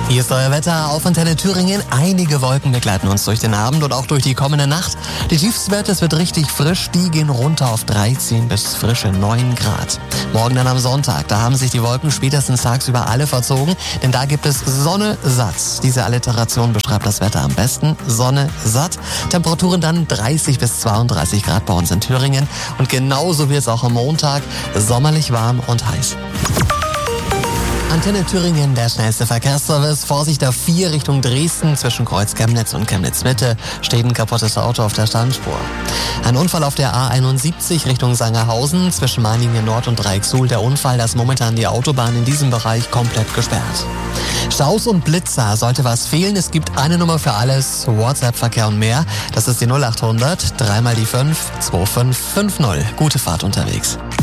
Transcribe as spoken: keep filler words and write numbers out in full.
Hier ist euer Wetter auf Antenne Thüringen. Einige Wolken begleiten uns durch den Abend und auch durch die kommende Nacht. Die Tiefstwerte, es wird richtig frisch, die gehen runter auf dreizehn bis frische neun Grad. Morgen dann am Sonntag, da haben sich die Wolken spätestens tagsüber alle verzogen, denn da gibt es Sonne satt. Diese Alliteration beschreibt das Wetter am besten. Sonne satt. Temperaturen dann dreißig bis zweiunddreißig Grad bei uns in Thüringen. Und genauso wird es auch am Montag sommerlich warm und heiß. Antenne Thüringen, der schnellste Verkehrsservice. Vorsicht auf vier Richtung Dresden. Zwischen Kreuz Chemnitz und Chemnitz Mitte steht ein kaputtes Auto auf der Standspur. Ein Unfall auf der A einundsiebzig Richtung Sangerhausen. Zwischen Meiningen Nord und Dreiecksuhl der Unfall, dass momentan die Autobahn in diesem Bereich komplett gesperrt. Staus und Blitzer, sollte was fehlen, es gibt eine Nummer für alles, WhatsApp-Verkehr und mehr. Das ist die null acht hundert, dreimal die fünf, zwei fünf fünf null. Gute Fahrt unterwegs.